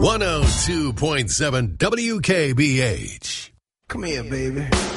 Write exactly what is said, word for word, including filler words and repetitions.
one oh two point seven W K B H. Come here, baby.